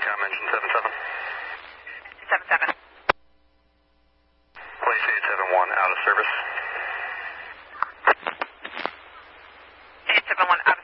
com engine 77. 77. Place 871 out of service. 871 out